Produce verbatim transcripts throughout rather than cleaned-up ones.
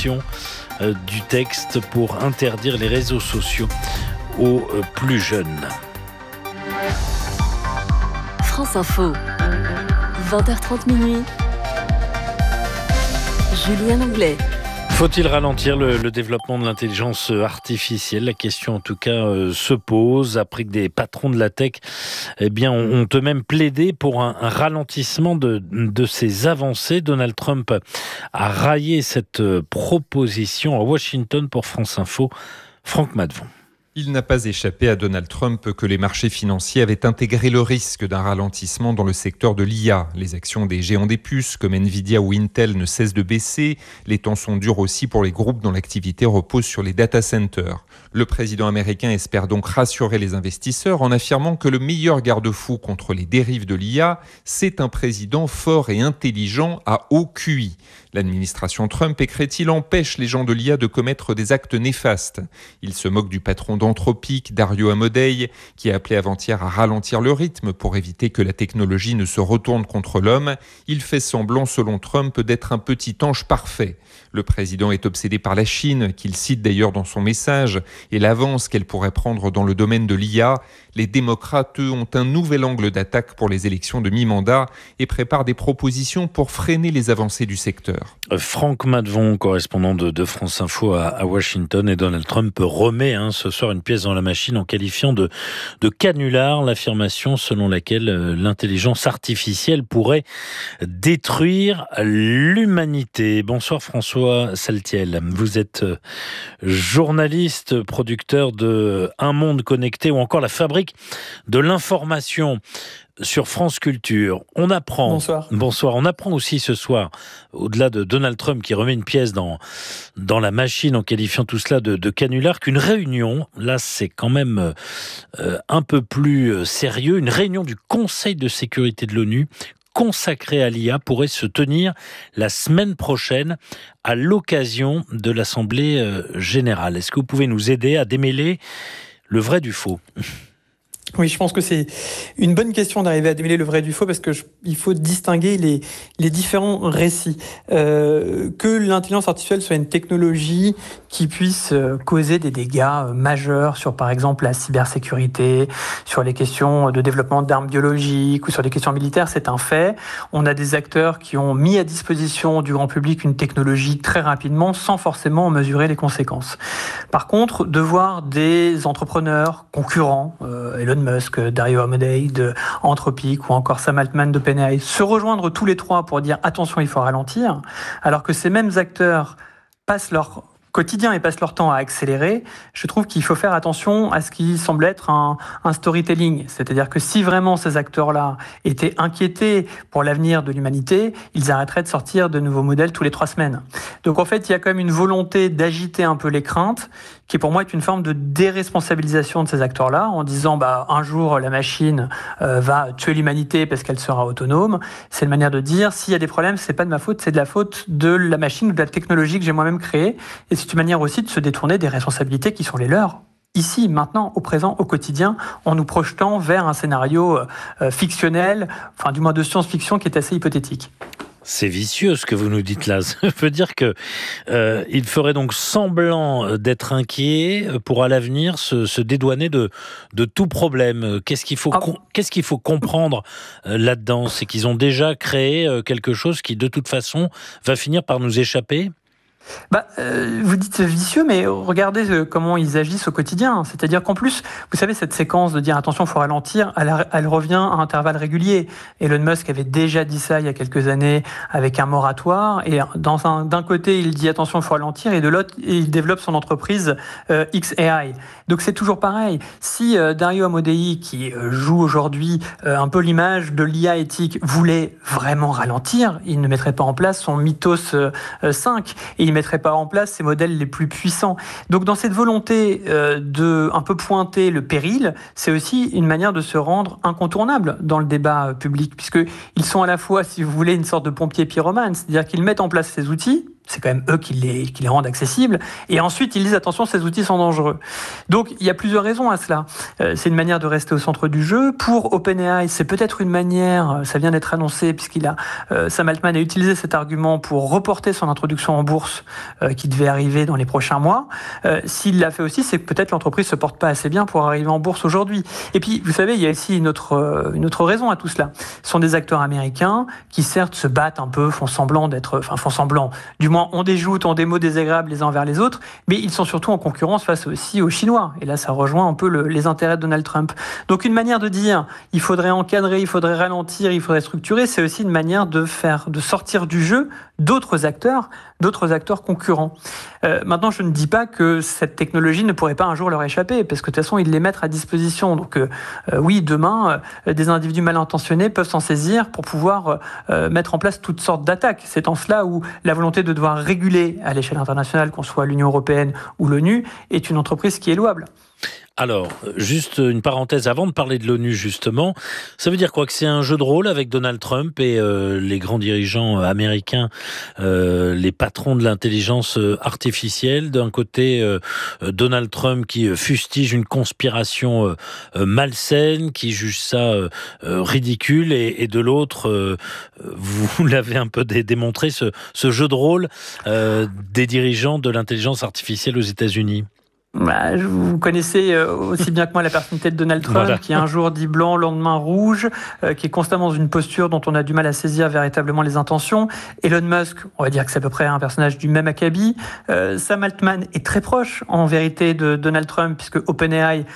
proposition euh, du texte pour interdire les réseaux sociaux aux euh, plus jeunes. France Info, vingt heures trente minuit. Julien Langlais. Faut-il ralentir le, le développement de l'intelligence artificielle ? La question en tout cas euh, se pose après que des patrons de la tech eh bien, ont, ont eux-mêmes plaidé pour un, un ralentissement de, de ces avancées. Donald Trump a raillé cette proposition à Washington pour France Info. Franck Madvon. Il n'a pas échappé à Donald Trump que les marchés financiers avaient intégré le risque d'un ralentissement dans le secteur de l'I A. Les actions des géants des puces comme Nvidia ou Intel ne cessent de baisser. Les temps sont durs aussi pour les groupes dont l'activité repose sur les data centers. Le président américain espère donc rassurer les investisseurs en affirmant que le meilleur garde-fou contre les dérives de l'I A, c'est un président fort et intelligent à haut Q I. L'administration Trump, écrit-il, empêche les gens de l'I A de commettre des actes néfastes. Il se moque du patron d'Anthropic, Dario Amodei, qui a appelé avant-hier à ralentir le rythme pour éviter que la technologie ne se retourne contre l'homme. Il fait semblant, selon Trump, d'être un petit ange parfait. Le président est obsédé par la Chine, qu'il cite d'ailleurs dans son message, et l'avance qu'elle pourrait prendre dans le domaine de l'I A. Les démocrates, eux, ont un nouvel angle d'attaque pour les élections de mi-mandat et préparent des propositions pour freiner les avancées du secteur. Franck Madvon, correspondant de, de France Info à, à Washington, et Donald Trump remet hein, ce soir une pièce dans la machine en qualifiant de, de canular l'affirmation selon laquelle euh, l'intelligence artificielle pourrait détruire l'humanité. Bonsoir François Saltiel, vous êtes euh, journaliste, producteur de Un Monde Connecté ou encore La Fabrique de l'information sur France Culture. On apprend, Bonsoir. Bonsoir. On apprend aussi ce soir, au-delà de Donald Trump qui remet une pièce dans, dans la machine en qualifiant tout cela de, de canular, qu'une réunion, là c'est quand même euh, un peu plus sérieux, une réunion du Conseil de sécurité de l'ONU consacrée à l'I A pourrait se tenir la semaine prochaine à l'occasion de l'Assemblée euh, générale. Est-ce que vous pouvez nous aider à démêler le vrai du faux ? Oui, je pense que c'est une bonne question d'arriver à démêler le vrai du faux parce que je, il faut distinguer les, les différents récits. Euh, que l'intelligence artificielle soit une technologie qui puisse causer des dégâts majeurs sur, par exemple, la cybersécurité, sur les questions de développement d'armes biologiques ou sur les questions militaires, c'est un fait. On a des acteurs qui ont mis à disposition du grand public une technologie très rapidement sans forcément en mesurer les conséquences. Par contre, de voir des entrepreneurs concurrents, euh, Elon Musk, Dario Amodei de Anthropic ou encore Sam Altman d'OpenAI se rejoindre tous les trois pour dire attention, il faut ralentir, alors que ces mêmes acteurs passent leur quotidien et passent leur temps à accélérer, je trouve qu'il faut faire attention à ce qui semble être un, un storytelling. C'est-à-dire que si vraiment ces acteurs-là étaient inquiétés pour l'avenir de l'humanité, ils arrêteraient de sortir de nouveaux modèles tous les trois semaines. Donc en fait, il y a quand même une volonté d'agiter un peu les craintes, qui pour moi est une forme de déresponsabilisation de ces acteurs-là, en disant bah un jour la machine euh, va tuer l'humanité parce qu'elle sera autonome. C'est une manière de dire s'il y a des problèmes, c'est pas de ma faute, c'est de la faute de la machine ou de la technologie que j'ai moi-même créée. Et c'est une manière aussi de se détourner des responsabilités qui sont les leurs. Ici, maintenant, au présent, au quotidien, en nous projetant vers un scénario euh, fictionnel, enfin du moins de science-fiction qui est assez hypothétique. C'est vicieux ce que vous nous dites là. Ça veut dire que euh, il ferait donc semblant d'être inquiet pour à l'avenir se, se dédouaner de, de tout problème. Qu'est-ce qu'il faut, ah. com- qu'est-ce qu'il faut comprendre euh, là-dedans ? C'est qu'ils ont déjà créé euh, quelque chose qui, de toute façon, va finir par nous échapper ? Bah, euh, vous dites vicieux, mais regardez euh, comment ils agissent au quotidien. C'est-à-dire qu'en plus, vous savez, cette séquence de dire attention, il faut ralentir, elle, elle revient à intervalles réguliers. Elon Musk avait déjà dit ça il y a quelques années avec un moratoire. Et dans un, d'un côté, il dit attention, il faut ralentir, et de l'autre, il développe son entreprise euh, X A I. Donc c'est toujours pareil. Si euh, Dario Amodei, qui euh, joue aujourd'hui euh, un peu l'image de l'I A éthique, voulait vraiment ralentir, il ne mettrait pas en place son Mythos euh, cinq. Et il mettrait pas en place ces modèles les plus puissants. Donc dans cette volonté euh, de un peu pointer le péril, c'est aussi une manière de se rendre incontournable dans le débat public, puisque ils sont à la fois, si vous voulez, une sorte de pompier pyromane, c'est-à-dire qu'ils mettent en place ces outils, C'est quand même eux qui les, qui les rendent accessibles. Et ensuite, ils disent, attention, ces outils sont dangereux. Donc, il y a plusieurs raisons à cela. Euh, c'est une manière de rester au centre du jeu. Pour OpenAI, c'est peut-être une manière, ça vient d'être annoncé, puisqu'il a, euh, Sam Altman a utilisé cet argument pour reporter son introduction en bourse, euh, qui devait arriver dans les prochains mois. Euh, s'il l'a fait aussi, c'est que peut-être l'entreprise se porte pas assez bien pour arriver en bourse aujourd'hui. Et puis, vous savez, il y a aussi une autre, euh, une autre raison à tout cela. Ce sont des acteurs américains qui, certes, se battent un peu, font semblant d'être, enfin, font semblant, du moins, ont des joutes, ont des mots désagréables les uns envers les autres, mais ils sont surtout en concurrence face aussi aux Chinois. Et là, ça rejoint un peu le, les intérêts de Donald Trump. Donc, une manière de dire, il faudrait encadrer, il faudrait ralentir, il faudrait structurer, c'est aussi une manière de faire, de sortir du jeu d'autres acteurs, d'autres acteurs concurrents. Euh, maintenant, je ne dis pas que cette technologie ne pourrait pas un jour leur échapper, parce que de toute façon, ils les mettent à disposition. Donc, euh, euh, oui, demain, euh, des individus mal intentionnés peuvent s'en saisir pour pouvoir euh, mettre en place toutes sortes d'attaques. C'est en cela où la volonté de devoir réguler à l'échelle internationale, qu'on soit l'Union européenne ou l'ONU, est une entreprise qui est louable. Alors, juste une parenthèse avant de parler de l'ONU, justement. Ça veut dire quoi? Que c'est un jeu de rôle avec Donald Trump et euh, les grands dirigeants américains, euh, les patrons de l'intelligence artificielle. D'un côté, euh, Donald Trump qui fustige une conspiration euh, malsaine, qui juge ça euh, ridicule, et, et de l'autre, euh, vous l'avez un peu dé- démontré, ce, ce jeu de rôle euh, des dirigeants de l'intelligence artificielle aux États-Unis. Bah, vous connaissez aussi bien que moi la personnalité de Donald Trump, voilà. Qui un jour dit blanc, le lendemain rouge, euh, qui est constamment dans une posture dont on a du mal à saisir véritablement les intentions. Elon Musk, on va dire que c'est à peu près un personnage du même acabit. Euh, Sam Altman est très proche, en vérité, de Donald Trump, puisque OpenAI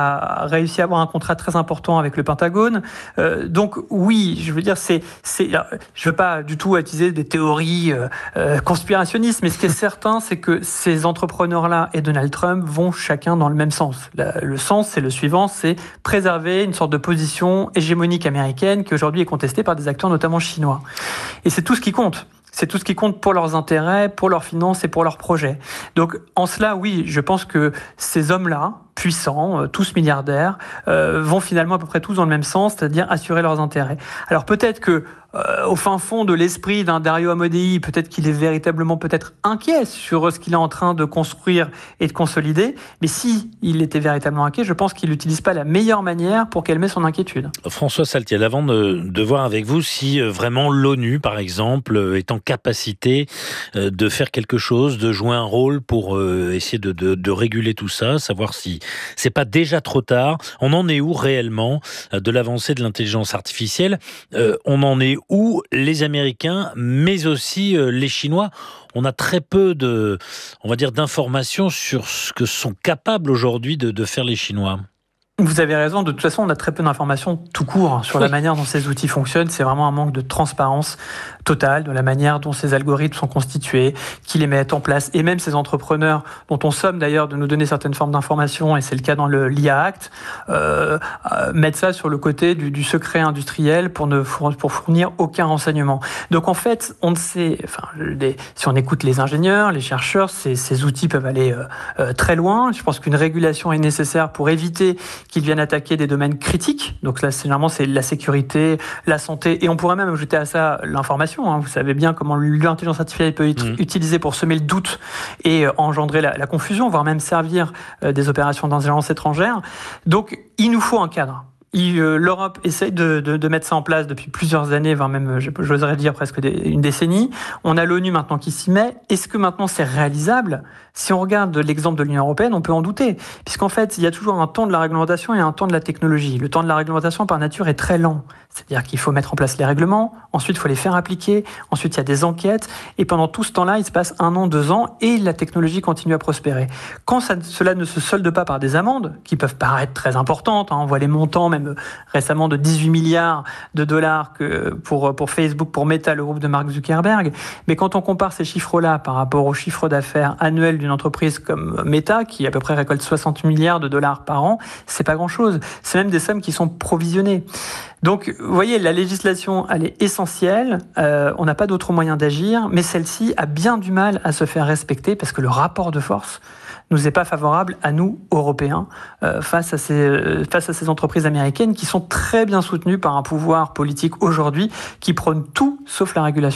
a réussi à avoir un contrat très important avec le Pentagone. Euh, donc oui, je veux dire, c'est, c'est, je veux pas du tout utiliser des théories euh, euh, conspirationnistes, mais ce qui est certain, c'est que ces entrepreneurs-là et Donald Trump vont chacun dans le même sens. Le sens, c'est le suivant, c'est préserver une sorte de position hégémonique américaine qui aujourd'hui est contestée par des acteurs notamment chinois. Et c'est tout ce qui compte. C'est tout ce qui compte pour leurs intérêts, pour leurs finances et pour leurs projets. Donc, en cela, oui, je pense que ces hommes-là, puissants, tous milliardaires, euh, vont finalement à peu près tous dans le même sens, c'est-à-dire assurer leurs intérêts. Alors peut-être que euh, au fin fond de l'esprit d'un Dario Amodei, peut-être qu'il est véritablement peut-être inquiet sur ce qu'il est en train de construire et de consolider, mais si il était véritablement inquiet, je pense qu'il n'utilise pas la meilleure manière pour calmer son inquiétude. François Saltiel, avant de, de voir avec vous si vraiment l'ONU, par exemple, est en capacité de faire quelque chose, de jouer un rôle pour essayer de, de, de réguler tout ça, savoir si c'est pas déjà trop tard. On en est où réellement de l'avancée de l'intelligence artificielle? euh, On en est où les Américains, mais aussi euh, les Chinois? On a très peu de, on va dire, d'informations sur ce que sont capables aujourd'hui de, de faire les Chinois. Vous avez raison, de toute façon, on a très peu d'informations tout court hein, sur oui. la manière dont ces outils fonctionnent. C'est vraiment un manque de transparence totale de la manière dont ces algorithmes sont constitués, qui les mettent en place. Et même ces entrepreneurs, dont on somme d'ailleurs de nous donner certaines formes d'informations, et c'est le cas dans le l'I A Act, euh, euh, mettent ça sur le côté du, du secret industriel pour ne fournir, pour fournir aucun renseignement. Donc en fait, on ne sait, enfin, les, si on écoute les ingénieurs, les chercheurs, ces, ces outils peuvent aller euh, euh, très loin. Je pense qu'une régulation est nécessaire pour éviter qu'ils viennent attaquer des domaines critiques. Donc là, c'est, généralement, c'est la sécurité, la santé, et on pourrait même ajouter à ça l'information. Hein. Vous savez bien comment l'intelligence artificielle peut être mmh. utilisée pour semer le doute et euh, engendrer la, la confusion, voire même servir euh, des opérations d'ingérence étrangère. Donc, il nous faut un cadre. Il, euh, L'Europe essaye de, de, de mettre ça en place depuis plusieurs années, voire même, j'oserais dire, presque des, une décennie. On a l'ONU maintenant qui s'y met. Est-ce que maintenant c'est réalisable? Si on regarde l'exemple de l'Union européenne, on peut en douter. Puisqu'en fait, il y a toujours un temps de la réglementation et un temps de la technologie. Le temps de la réglementation, par nature, est très lent. C'est-à-dire qu'il faut mettre en place les règlements, ensuite il faut les faire appliquer, ensuite il y a des enquêtes, et pendant tout ce temps-là, il se passe un an, deux ans, et la technologie continue à prospérer. Quand ça, cela ne se solde pas par des amendes, qui peuvent paraître très importantes, hein, on voit les montants même récemment de dix-huit milliards de dollars que pour, pour Facebook, pour Meta, le groupe de Mark Zuckerberg, mais quand on compare ces chiffres-là par rapport au chiffre d'affaires annuel d'une entreprise comme Meta, qui à peu près récolte soixante milliards de dollars par an, c'est pas grand-chose. C'est même des sommes qui sont provisionnées. Donc, vous voyez, la législation, elle est essentielle. Euh, on n'a pas d'autre moyen d'agir, mais celle-ci a bien du mal à se faire respecter parce que le rapport de force nous est pas favorable à nous, Européens, euh, face à ces, euh, face à ces entreprises américaines qui sont très bien soutenues par un pouvoir politique aujourd'hui qui prône tout sauf la régulation.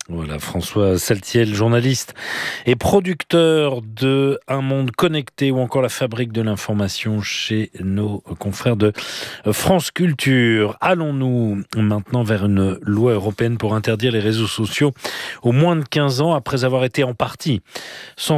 Voilà, François Saltiel, journaliste et producteur de Un Monde Connecté ou encore La Fabrique de l'Information chez nos confrères de France Culture. Allons-nous maintenant vers une loi européenne pour interdire les réseaux sociaux aux moins de quinze ans après avoir été en partie censurés